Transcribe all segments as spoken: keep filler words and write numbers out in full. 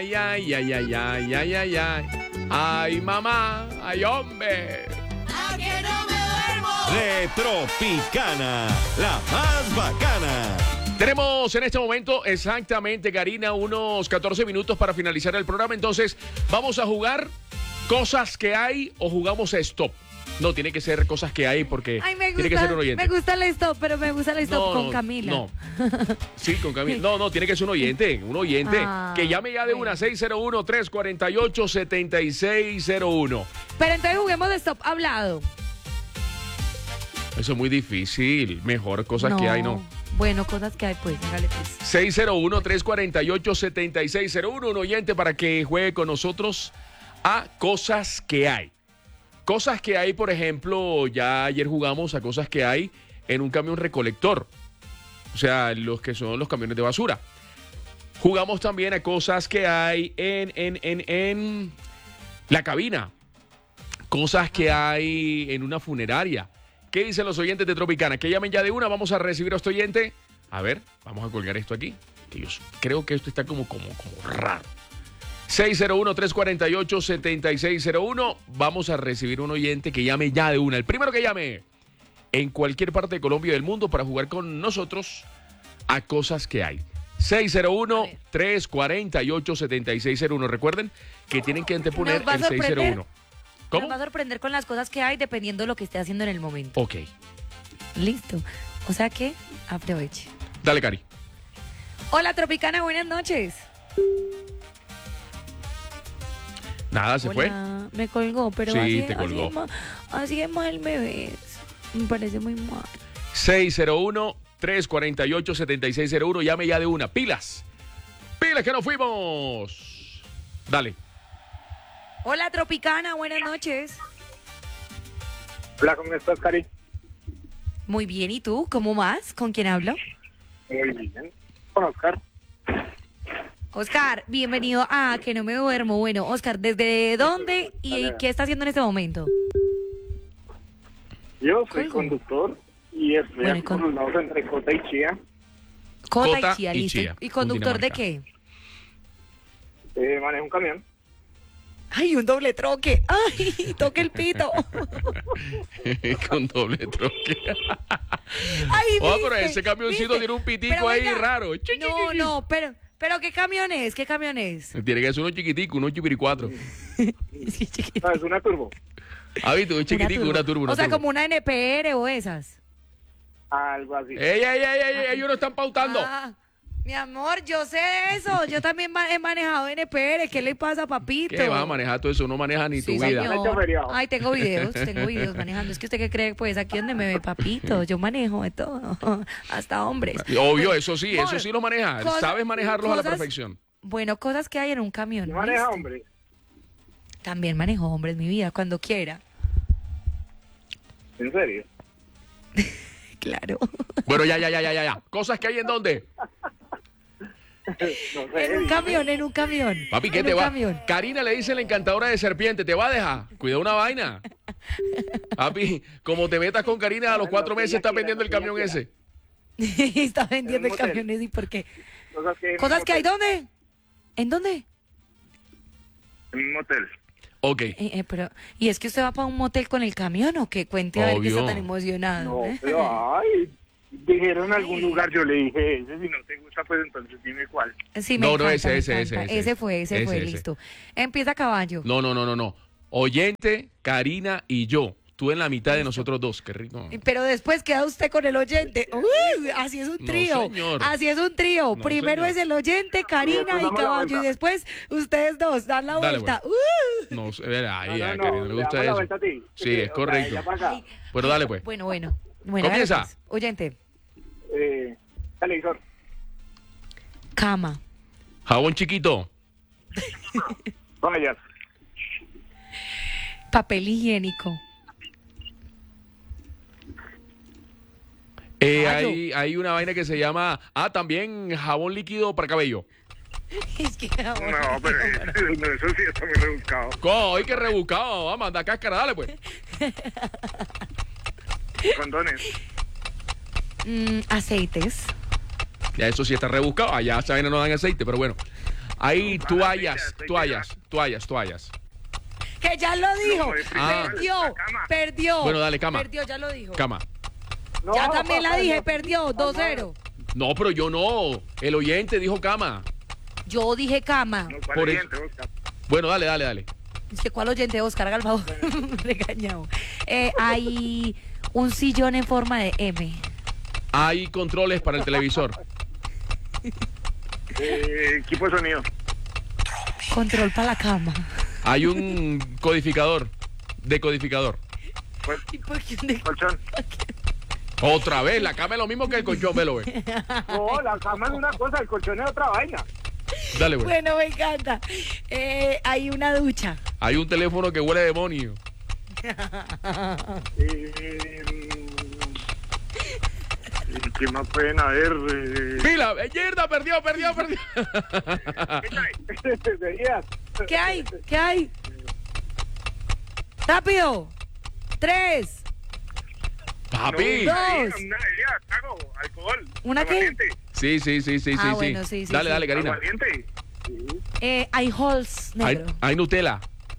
ay, ay, ay, ay, ay, ay, ay, ay. Ay, mamá, ay, hombre. ¡A que no me duermo! Retropicana, la más bacana. Tenemos en este momento exactamente, Karina, unos catorce minutos para finalizar el programa. Entonces, vamos a jugar cosas que hay o jugamos a stop. No, tiene que ser cosas que hay porque Ay, me gusta, tiene que ser un oyente. Me gusta el stop, pero me gusta el stop No, con no, Camila. No. Sí, con Camila. No, no, tiene que ser un oyente. Un oyente Ah, que llame ya de bueno. una seis cero uno, tres cuatro ocho, siete seis cero uno. Pero entonces juguemos de stop hablado. Eso es muy difícil. Mejor cosas que hay, ¿no? Bueno, cosas que hay, pues, hágale pues. seis cero uno, tres cuatro ocho, siete seis cero uno, un oyente para que juegue con nosotros a cosas que hay. Cosas que hay, por ejemplo, ya ayer jugamos a cosas que hay en un camión recolector. O sea, los que son los camiones de basura. Jugamos también a cosas que hay en, en, en, en la cabina. Cosas que hay en una funeraria. ¿Qué dicen los oyentes de Tropicana? Que llamen ya de una, vamos a recibir a este oyente. A ver, vamos a colgar esto aquí. Que yo creo que esto está como, como, como raro. seis cero uno, tres cuatro ocho, siete seis cero uno. Vamos a recibir un oyente que llame ya de una. El primero que llame en cualquier parte de Colombia y del mundo para jugar con nosotros a cosas que hay. seis cero uno, tres cuatro ocho, siete seis cero uno. Recuerden que tienen que anteponer Nos va a el seis cero uno. sorprender. ¿Cómo? Nos va a sorprender con las cosas que hay dependiendo de lo que esté haciendo en el momento. Ok. Listo. O sea que aproveche. Dale, Cari. Hola, Tropicana, buenas noches. Nada, se fue. Hola, me colgó, pero Sí, así, te así colgó. es ma- así es mal me ves. Me parece muy mal. seis cero uno, tres cuatro ocho, siete seis cero uno. Llame ya de una. Pilas. Pilas que nos fuimos. Dale. Hola, Tropicana, buenas noches. Hola, ¿cómo estás, Cari? Muy bien, ¿y tú? ¿Cómo vas? ¿Con quién hablo? Muy bien. Con Oscar. Oscar, bienvenido a Que No Me Duermo. Bueno, Oscar, ¿desde dónde y qué está haciendo en este momento? Yo soy Colgo. conductor y estoy Bueno, y aquí con- por los lados entre Cota y Chía. Cota, Cota y Chía, y listo. Chía, ¿Y conductor de Cundinamarca. qué? Eh, manejo un camión. Ay, un doble troque. Ay, toque el pito. Con doble troque. Ay, Oh, pero ¿viste? ese camioncito ¿Viste? tiene un pitico Pero ahí venga. raro. Chi, chi, No, chi, chi. no, pero, pero ¿qué camión es? ¿Qué camión es? Tiene que ser uno chiquitico, uno chipiricuatro. Sí, chiquito. No, es una turbo. Ah, viste, un chiquitico, turbo. una turbo. Una O sea, turbo. como una N P R o esas. Algo así. Ey, ey, ey, ey, ey, ellos no están pautando. Ah, mi amor, yo sé de eso. Yo también ma- he manejado N P R. ¿Qué le pasa, papito? ¿Qué vas a manejar todo eso? No maneja ni Sí, tu vida. señor. Está feriado. Ay, tengo videos, tengo videos manejando. Es que usted qué cree, pues aquí donde me ve, papito, yo manejo de todo, hasta hombres. Obvio, Bueno, eso sí, amor, eso sí lo maneja. cosas- Sabes manejarlos a la cosas- perfección. Bueno, cosas que hay en un camión. ¿No maneja, ¿listo? hombre? También manejo hombres, mi vida, cuando quiera. ¿En serio? Claro. Bueno, ya, ya, ya, ya, ya, ya. Cosas que hay en dónde. No sé. En un camión, en un camión. Papi, ¿qué en te un va? camión. Karina le dice la encantadora de serpiente, ¿te va a dejar? Cuida una vaina. Papi, como te metas con Karina a los cuatro meses estás vendiendo el camión ese. Está vendiendo En el un motel. camión, ¿y por qué? Cosas que, ¿Cosas que hay dónde? ¿En dónde? En un motel. Ok. Eh, eh, pero, ¿y es que usted va para un motel con el camión o qué? Cuente a ver que está Obvio. tan emocionado. No, ¿eh? pero ay. Dijeron en algún lugar, yo le dije ese. Si no te gusta, pues entonces dime cuál. Sí, me No, no, encanta, ese, me ese, encanta. ese, ese. Ese fue, ese, Ese, fue, ese. listo. Empieza caballo. No, no, no, no, no. Oyente, Karina y yo. Tú en la mitad de nosotros dos. Qué rico. Pero después queda usted con el oyente. Uy, así es un No, trío. señor. Así es un trío. No, Primero señor. es el oyente, Karina después y damos la caballo. vuelta. Y después ustedes dos dan la Dale, vuelta. Uh. No sé, verá, ahí, No, no, a no, Karina le le gusta damos la eso. vuelta a ti. Sí, Sí, es o sea, correcto. ella para acá. Bueno, dale pues. Bueno, bueno. bueno Comienza. dale, pues. Oyente, Eh, televisor. cama, Jabón chiquito. Vallas. papel higiénico, Eh, Caballo. hay, hay una vaina que se llama, ah, también jabón líquido para cabello. Es que No, pero no, eso sí está muy rebuscado. Co, ay, qué rebuscado. Vamos, anda cáscara, dale pues. Condones. Mm, aceites, Ya eso sí está rebuscado. Allá esa vaina no dan aceite, pero bueno. Hay No, toallas, estoy toallas, toallas, toallas. Que ya lo dijo. No, es Ah. Perdió, la cama. perdió. Bueno, dale, cama. Perdió, ya lo dijo. Cama. No, Ya también la papá, dije, no. perdió, dos cero. No, pero yo no. El oyente dijo cama. Yo dije cama. No, ¿cuál Por oyente, Oscar? Bueno, dale, dale, dale. Es que ¿cuál oyente, Oscar? Haga el favor. Regañado. Eh, hay un sillón en forma de M. Hay controles para el televisor. Eh, equipo de sonido. Control para la cama. Hay un codificador. Decodificador. Pues, ¿Y por qué un de- colchón. Otra vez, la cama es lo mismo que el colchón, velo, ve. No, la cama es una cosa, el colchón es otra vaina. Dale, güey. Bueno, me encanta. Eh, hay una ducha. Hay un teléfono que huele a demonio. Eh, mm, ¿Qué más pueden haber? Eh, Pila, eh, Yerda, perdió, perdió, perdió. Seguías. ¿Qué hay? ¿Qué hay? Rápido. Tres. Papi. No. Una bebida, trago, alcohol. ¿Una qué? aguardiente, Sí, sí, sí, sí, Ah, sí, bueno, sí. sí, sí, Dale, sí. dale, Karina. aguardiente. Eh, hay halls Hay, negro. hay Nutella.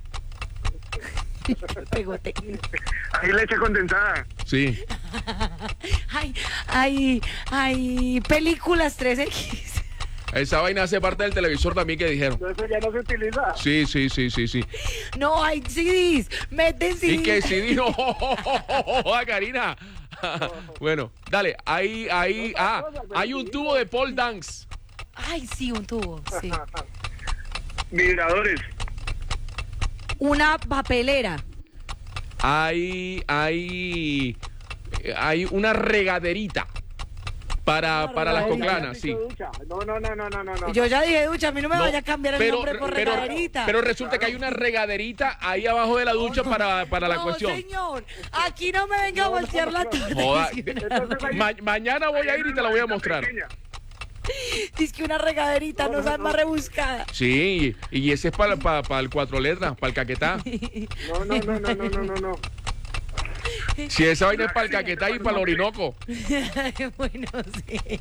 Pegote. Hay leche condensada. Sí. Hay, hay, hay películas tres equis. Esa vaina hace parte del televisor también que dijeron. Eso ya no se utiliza. Sí, sí, sí, sí, sí. No, hay C Ds. Meten C Ds. Y que si dijo, joda, Karina. Bueno, dale, ahí, ahí, ah, hay un tubo de pole dance. Ay, sí, un tubo. Sí. Vibradores. Una papelera. Hay, hay, hay una regaderita para, Una para las regaderita. conclanas, sí. No, no, no, no, no, no, no. Yo ya dije ducha, a mí no me No, vaya a cambiar el pero, nombre por pero, regaderita. pero resulta que hay una regaderita ahí abajo de la ducha para, para la no, cuestión. señor, aquí no me venga a voltear la torta. Joda. Entonces hay- Ma- mañana voy a ir y te la voy a mostrar. Pequeña. Dice que una regaderita, no seas más rebuscada. Sí, y, y ese es para, para, para el cuatro letras, para el caquetá. No, no, no, no, no, no, no, no. Si esa vaina es para el caquetá y para el orinoco. Bueno, sí.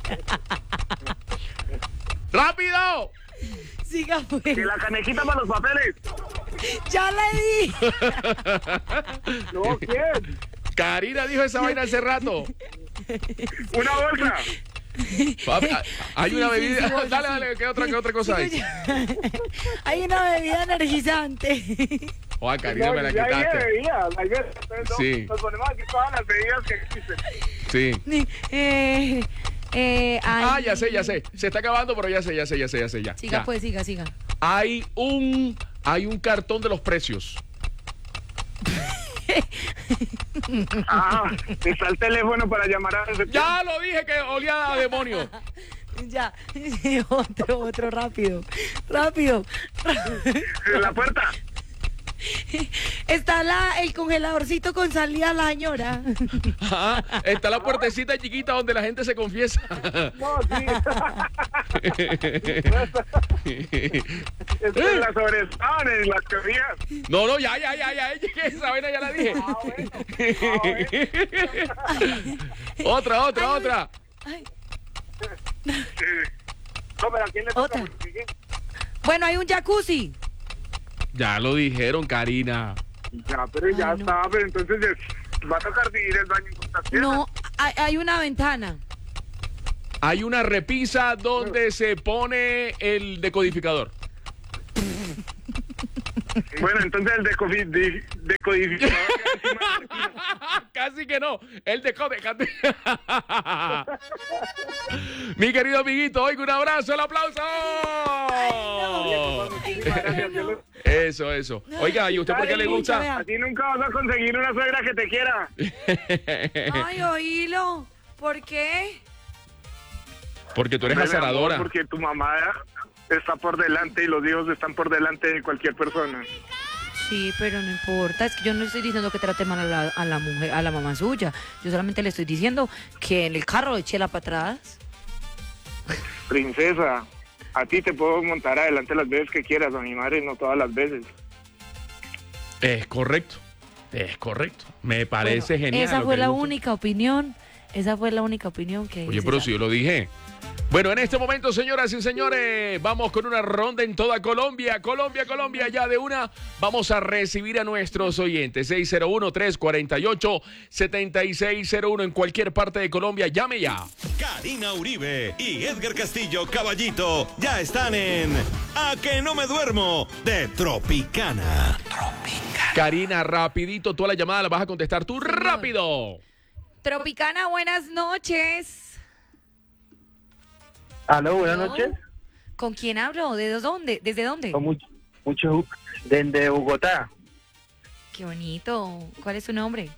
¡Rápido! Siga pues. Que la canejita para los papeles. Ya le di. No, ¿quién? Karina dijo esa vaina hace rato. Una bolsa. Papi, hay- hay Sí, una sí, bebida. sí, bolsa, dale, sí. dale, ¿qué otra, qué otra cosa hay? Hay una bebida energizante. Joder, Karina, No, me la ya hay quitaste. bebidas, hay bebidas. Entonces, no, Sí. Nos ponemos aquí todas las bebidas que existen. Sí. Eh, eh, Ah, hay- ya sé, ya sé. Se está acabando, pero ya sé, ya sé, ya sé, ya sé, ya. Siga Ya. pues, siga, siga. Hay un, hay un cartón de los precios. Ah, está el teléfono para llamar a recepción. Ya lo dije que olía a demonio. Ya, otro, otro, rápido, rápido. En la puerta. Está la, el congeladorcito con salida a la señora. Ajá, está la puertecita chiquita donde la gente se confiesa. No, sí. Es que las sobreestaban las teorías. No, no, ya, ya, ya, ya. Esa vaina ya la dije. Ah, bueno. Ah, bueno. Otra, otra, otra. Ay, Eh, No, pero ¿a quién le toca? Otra. Porque, ¿qué? bueno, hay un jacuzzi. Ya lo dijeron, Karina. Ya, pero ya Ay, no. está, pero entonces es- va a tocar dividir el baño en cuantas piezas. No, hay, hay una ventana. Hay una repisa donde se pone el decodificador. Bueno, entonces el decofi- de- decodificador queda encima de la cortina. Casi que no. El decode. Mi querido amiguito, oiga, un abrazo, el aplauso. Muchísimas gracias, yo lo- Eso, eso. Oiga, ¿y usted por qué le gusta? A ti nunca vas a conseguir una suegra que te quiera. Ay, oílo. ¿Por qué? Porque tú eres Hombre, mi amor, azaradora. Porque tu mamá está por delante y los hijos están por delante de cualquier persona. Sí, pero no importa. Es que yo no estoy diciendo que trate mal a la, a la mujer, a la mamá suya. Yo solamente le estoy diciendo que en el carro eche la para atrás. Princesa, a ti te puedo montar adelante las veces que quieras, a mi madre no todas las veces. Es correcto. Es correcto. Me parece Bueno, genial. Esa lo fue que la le gusta. única opinión. Esa fue la única opinión que. Oye, se pero sabe. si yo lo dije. Bueno, en este momento, señoras y señores, vamos con una ronda en toda Colombia. Colombia, Colombia, ya de una vamos a recibir a nuestros oyentes. seis cero uno, tres cuatro ocho, siete seis cero uno en cualquier parte de Colombia. Llame ya. Karina Uribe y Edgar Castillo Caballito ya están en A que no me duermo de Tropicana. Tropicana. Karina, rapidito, toda la llamada la vas a contestar tú rápido. Tropicana, buenas noches. Aló, buenas ¿No? noches. ¿Con quién hablo? ¿Desde dónde? ¿Desde dónde? Con mucho, mucho desde Bogotá. Qué bonito. ¿Cuál es su nombre?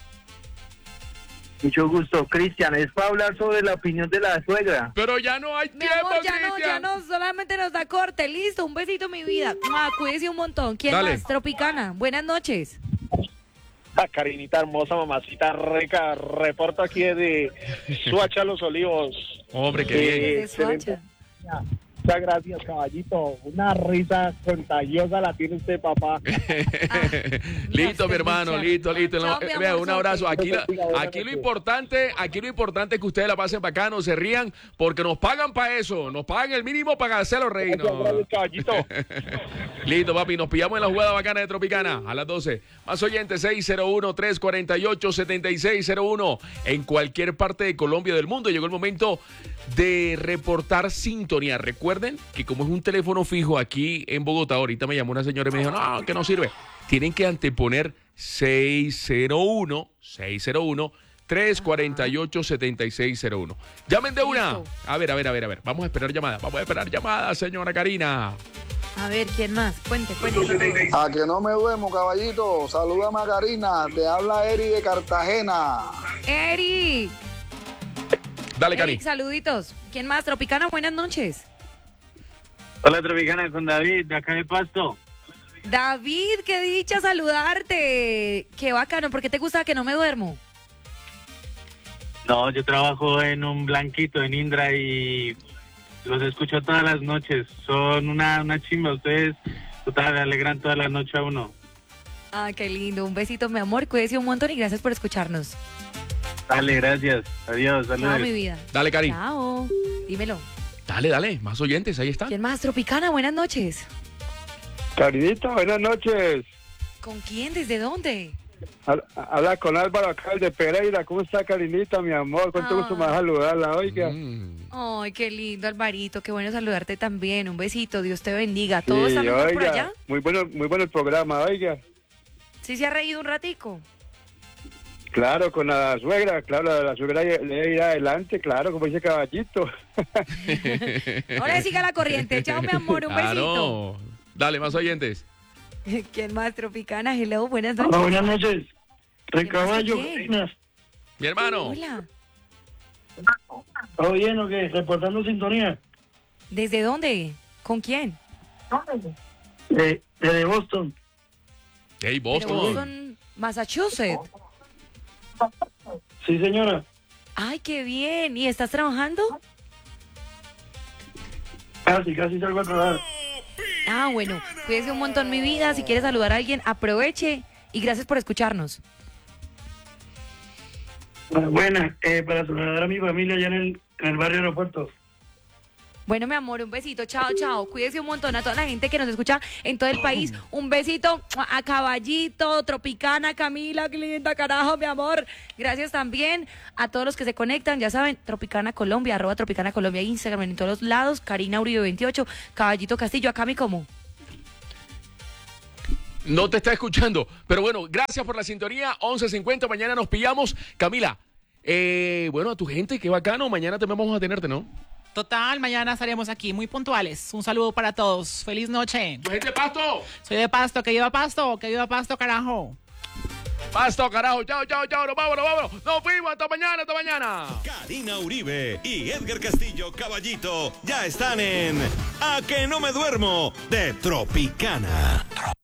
Mucho gusto, Cristian. Es para hablar sobre la opinión de la suegra. Pero ya no hay Mi tiempo, amor, ya no, ya Cristian. no, solamente nos da corte. Listo, un besito, mi vida. Mua, cuídese un montón. ¿Quién Dale. más? Tropicana, buenas noches. Ah, Karinita hermosa, mamacita rica, reporto aquí de Suacha Los Olivos. Hombre, qué bien. Desde excelente. Soacha. Muchas gracias, caballito. Una risa contagiosa la tiene usted, papá. Listo, mi hermano, Chao, listo, listo. mi Eh, amor, vea, un abrazo. Aquí, la- Buenas noches. aquí lo importante, aquí lo importante es que ustedes la pasen bacano, se rían, porque nos pagan para eso, nos pagan el mínimo para hacerlo reír. Muchas No. gracias, caballito. Listo, papi, nos pillamos en la jugada bacana de Tropicana a las doce. Más oyentes, seis cero uno, tres cuatro ocho, siete seis cero uno. En cualquier parte de Colombia o del mundo llegó el momento de reportar sintonía. Recuerden que como es un teléfono fijo aquí en Bogotá, ahorita me llamó una señora y me dijo, no, que no sirve. Tienen que anteponer seis cero uno, seis cero uno, tres cuatro ocho, siete seis cero uno. Llamen de una. Listo. A ver, a ver, a ver, a ver. Vamos a esperar llamadas. Vamos a esperar llamadas, señora Karina. A ver, ¿quién más? Cuente, cuente. A que no me duermo, caballito. Salúdame a Karina. Te habla Eri de Cartagena. Eric. Dale, Cari. Eric, saluditos. ¿Quién más? Tropicana, buenas noches. Hola, Tropicana, con David, de acá de Pasto. David, qué dicha saludarte. Qué bacano, ¿por qué te gusta que no me duermo? No, yo trabajo en un blanquito en Indra y los escucho todas las noches. Son una, una chimba, ustedes total, le alegran toda la noche a uno. Ah, qué lindo. Un besito, mi amor. Cuídese un montón y gracias por escucharnos. Dale, gracias. Adiós, Chao, saludos. mi vida. Dale, Cari. Chao. Dímelo. Dale, dale. Más oyentes, ahí está. ¿Quién más? Tropicana, buenas noches. Karinita, buenas noches. ¿Con quién? ¿Desde dónde? Habla con Álvaro acá de Pereira. ¿Cómo está, Karinita, mi amor? Cuánto Ah. gusto más saludarla, oiga. Mm. Ay, qué lindo, Alvarito. Qué bueno saludarte también. Un besito. Dios te bendiga. ¿Todo Sí, está mejor por oiga, allá? Muy bueno, muy bueno el programa, oiga. ¿Sí se ha reído un ratico? Claro, con la suegra, claro, la, la suegra le debe ir adelante, claro, como dice Caballito. Ahora siga la corriente. Chao, mi amor. Un besito. Claro. Dale, más oyentes. ¿Quién más? Tropicana. Hello, buenas noches. buenas noches. Recaballo, Mi hermano. Hola. ¿Todo bien o qué? Reportando sintonía. ¿Desde dónde? ¿Con quién? De, desde Boston. Hey, Pero Boston. Boston, Massachusetts. Sí, señora. Ay, qué bien. ¿Y estás trabajando? Casi, casi salgo a trabajar. Ah, bueno. Cuídese un montón, mi vida. Si quieres saludar a alguien, aproveche. Y gracias por escucharnos. Buena, eh, para saludar a mi familia allá en el, en el barrio aeropuerto. Bueno, mi amor, un besito. Chao, chao. Cuídese un montón a toda la gente que nos escucha en todo el país. Un besito a Caballito, Tropicana, Camila, qué linda, carajo, mi amor. Gracias también a todos los que se conectan. Ya saben, Tropicana Colombia, arroba Tropicana Colombia, Instagram, en todos los lados. Karina Uribe veintiocho, Caballito Castillo. Acá mi como. No te está escuchando. Pero bueno, gracias por la sintonía. once cincuenta, mañana nos pillamos. Camila, eh, bueno, a tu gente, qué bacano. Mañana también vamos a tenerte, ¿no? Total, mañana estaremos aquí, muy puntuales. Un saludo para todos. Feliz noche. Tu gente, Pasto. Soy de Pasto, que viva Pasto, que viva Pasto, carajo. Pasto, carajo. Chao, chao, chao. Nos vamos, nos vamos. Nos fuimos. Hasta mañana, hasta mañana. Karina Uribe y Edgar Castillo Caballito ya están en A que no me duermo de Tropicana.